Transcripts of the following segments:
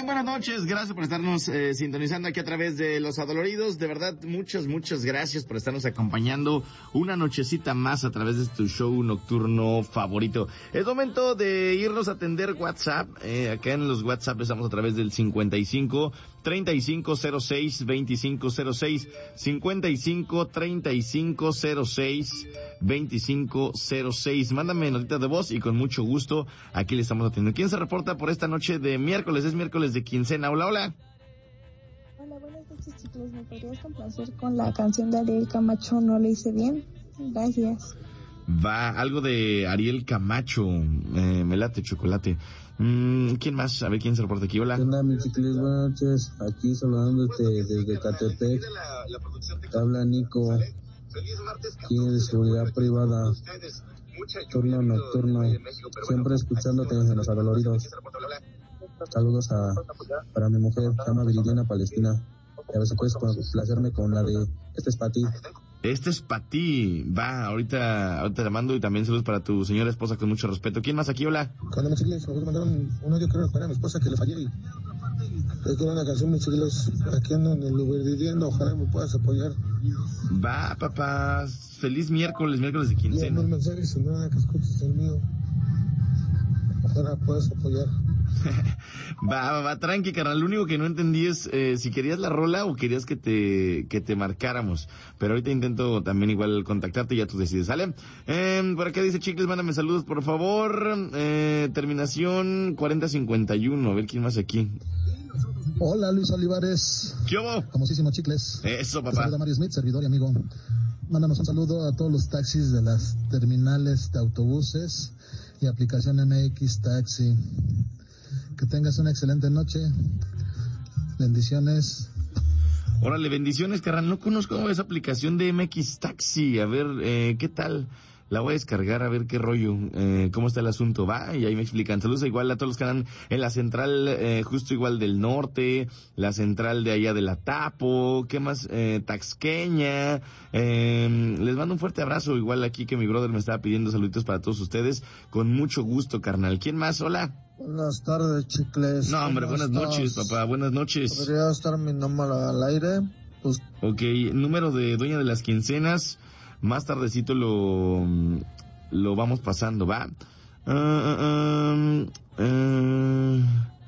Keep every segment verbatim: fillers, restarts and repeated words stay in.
Efraín, buenas noches. Gracias por estarnos eh, sintonizando aquí a través de Los Adoloridos. De verdad, muchas, muchas gracias por estarnos acompañando una nochecita más a través de tu show nocturno favorito. Es momento de irnos a atender WhatsApp. Eh, acá en los WhatsApp estamos a través del cincuenta y cinco, treinta y cinco cero seis, veinticinco cero seis, cincuenta y cinco, treinta y cinco cero seis, veinticinco cero seis. Mándame notita de voz y con mucho gusto aquí le estamos atendiendo. ¿Quién se reporta por esta noche de miércoles? Es miércoles de quincena. Hola, hola. Hola, buenas noches, chicos. ¿Me podrías complacer con la canción de Ariel Camacho? ¿No le hice bien? Gracias. Va, algo de Ariel Camacho. Eh, me late chocolate. Mm, ¿Quién más? A ver, ¿quién se reporta aquí? Hola. Hola, mis chicles, buenas noches. Aquí saludándote desde Catepec. Te habla Nico. Aquí de seguridad privada. Turno nocturno. Siempre escuchándote desde Los Adoloridos. Saludos a para mi mujer, se llama Viridiana Palestina. Y a ver si puedes complacerme con la de Este es para ti. Este es para ti. Va, ahorita, ahorita te mando y también saludos para tu señora esposa con mucho respeto. ¿Quién más aquí? Hola. Cuando me chicles, me mandaron un audio, creo que para mi esposa que le fallé y es que una canción, mis chicles, aquí ando en el Uber viviendo, ojalá me puedas apoyar. Va, papá, feliz miércoles, miércoles de quincena. Y mensajes, nada que escuches el mío. Ojalá puedas apoyar. va, va, va, tranqui, carnal. Lo único que no entendí es eh, si querías la rola o querías que te que te marcáramos. Pero ahorita intento también igual contactarte y ya tú decides, ¿sale? Eh, por acá dice Chicles, mándame saludos, por favor. Eh, terminación cuarenta cincuenta y uno. A ver quién más aquí. Hola, Luis Olivares. ¿Qué hubo? Famosísimo Chicles. Eso, papá. Saluda Mario Smith, servidor y amigo. Mándanos un saludo a todos los taxis de las terminales de autobuses y aplicación M X Taxi. Que tengas una excelente noche. Bendiciones. Órale, bendiciones, carnal. No conozco esa aplicación de M X Taxi. A ver, eh, ¿qué tal? La voy a descargar a ver qué rollo, eh, cómo está el asunto. Va, y ahí me explican. Saludos igual a todos los que andan en la central, eh, justo igual del norte, la central de allá de la Tapo, ¿qué más? Eh, Taxqueña. Eh, les mando un fuerte abrazo, igual aquí que mi brother me estaba pidiendo saluditos para todos ustedes. Con mucho gusto, carnal. ¿Quién más? Hola. Buenas tardes, Chicles. No, hombre, buenas estás? noches, papá. Buenas noches. ¿Podría estar mi número al aire? Pues... Ok, número de dueña de las quincenas. Más tardecito lo lo vamos pasando, ¿va? Uh, uh, uh, uh.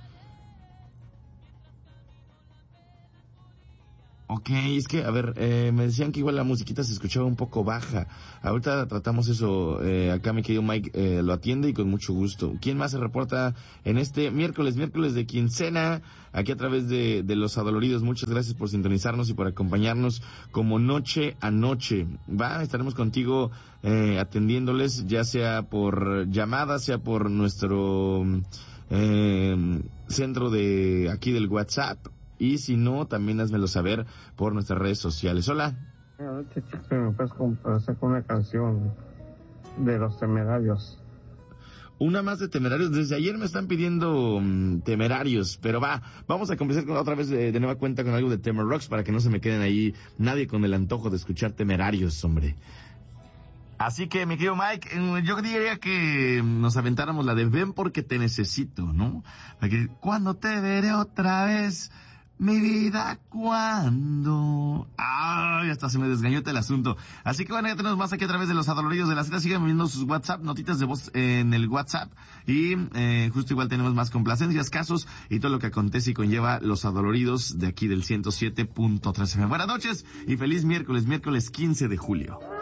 Ok, es que, a ver, eh, me decían que igual la musiquita se escuchaba un poco baja. Ahorita tratamos eso, eh, acá mi querido Mike eh, lo atiende y con mucho gusto. ¿Quién más se reporta en este miércoles, miércoles de quincena, aquí a través de, de Los Adoloridos? Muchas gracias por sintonizarnos y por acompañarnos como noche a noche. Va, estaremos contigo eh, atendiéndoles, ya sea por llamada, sea por nuestro eh, centro de aquí del WhatsApp. Y si no, también házmelo saber por nuestras redes sociales. Hola. Buenas noches, chicos. Me puedes complacer con una canción de Los Temerarios. Una más de Temerarios. Desde ayer me están pidiendo um, Temerarios, pero va, vamos a comenzar con, otra vez de, de nueva cuenta con algo de Temer Rocks para que no se me queden ahí nadie con el antojo de escuchar Temerarios, hombre. Así que, mi querido Mike, yo diría que nos aventáramos la de Ven porque te necesito, ¿no? Porque cuando te veré otra vez, mi vida, ¿cuándo? Ay, hasta se me desgañota el asunto. Así que bueno, ya tenemos más aquí a través de Los Adoloridos de la Cita. Sigan viendo sus WhatsApp, notitas de voz en el WhatsApp. Y eh, justo igual tenemos más complacencias, casos y todo lo que acontece y conlleva Los Adoloridos de aquí del ciento siete punto tres. Buenas noches y feliz miércoles, miércoles quince de julio.